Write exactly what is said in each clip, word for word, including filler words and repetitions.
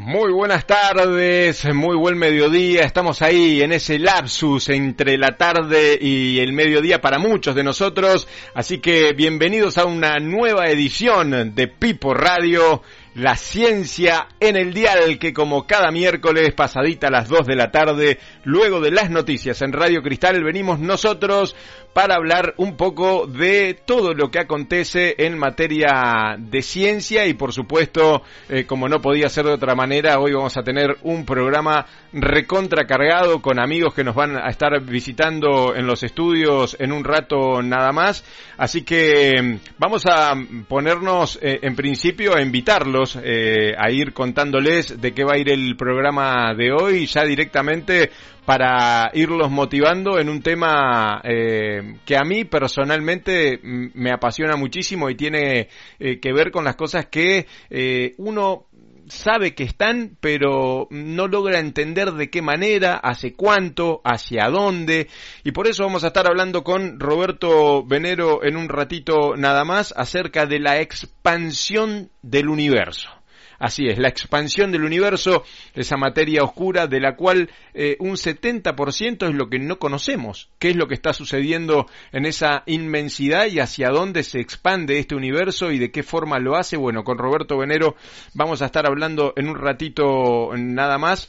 Muy buenas tardes, muy buen mediodía, estamos ahí en ese lapsus entre la tarde y el mediodía para muchos de nosotros, así que bienvenidos a una nueva edición de Pipo Radio, la ciencia en el dial, que como cada miércoles pasadita a las dos de la tarde, luego de las noticias en Radio Cristal, venimos nosotros para hablar un poco de todo lo que acontece en materia de ciencia y por supuesto, eh, como no podía ser de otra manera, hoy vamos a tener un programa recontra cargado con amigos que nos van a estar visitando en los estudios en un rato nada más, así que vamos a ponernos eh, en principio a invitarlos eh, a ir contándoles de qué va a ir el programa de hoy ya directamente para irlos motivando en un tema eh, que a mí personalmente me apasiona muchísimo y tiene eh, que ver con las cosas que eh, uno sabe que están, pero no logra entender de qué manera, hace cuánto, hacia dónde, y por eso vamos a estar hablando con Roberto Venero en un ratito nada más acerca de la expansión del universo. Así es, la expansión del universo, esa materia oscura de la cual eh, un setenta por ciento es lo que no conocemos. ¿Qué es lo que está sucediendo en esa inmensidad y hacia dónde se expande este universo y de qué forma lo hace? Bueno, con Roberto Venero vamos a estar hablando en un ratito nada más.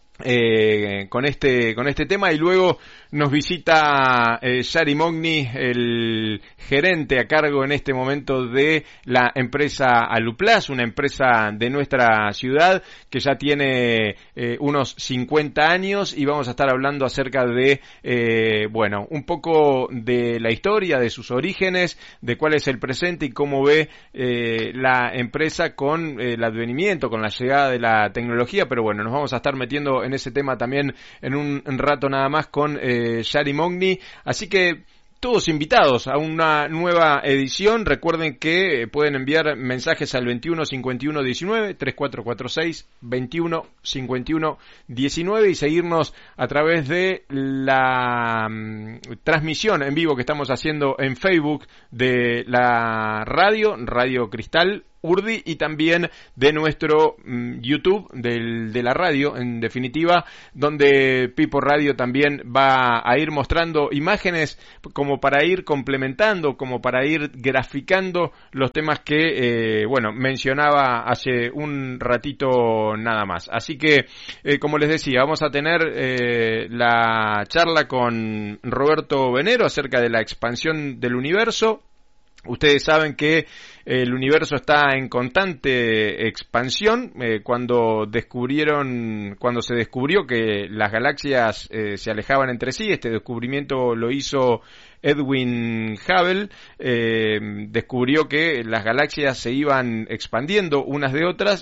Eh, con este con este tema y luego nos visita eh, Yari Mogni, el gerente a cargo en este momento de la empresa Aluplas, una empresa de nuestra ciudad que ya tiene eh, unos cincuenta años y vamos a estar hablando acerca de eh, bueno, un poco de la historia, de sus orígenes, de cuál es el presente y cómo ve eh, la empresa con eh, el advenimiento, con la llegada de la tecnología, pero bueno, nos vamos a estar metiendo en ese tema también en un rato nada más con eh, Yari Mogni, así que todos invitados a una nueva edición. Recuerden que pueden enviar mensajes al veintiuno cincuenta y uno diecinueve, tres cuatro cuatro seis, veintiuno cincuenta y uno diecinueve y seguirnos a través de la um, transmisión en vivo que estamos haciendo en Facebook de la radio, Radio Cristal Urdi, y también de nuestro um, YouTube del, de la radio, en definitiva, donde Pipo Radio también va a ir mostrando imágenes como para ir complementando, como para ir graficando los temas que, eh, bueno, mencionaba hace un ratito nada más. Así que, eh, como les decía, vamos a tener eh, la charla con Roberto Venero acerca de la expansión del universo. Ustedes saben que el universo está en constante expansión. Eh, cuando descubrieron, cuando se descubrió que las galaxias eh, se alejaban entre sí, este descubrimiento lo hizo Edwin Hubble, eh, descubrió que las galaxias se iban expandiendo unas de otras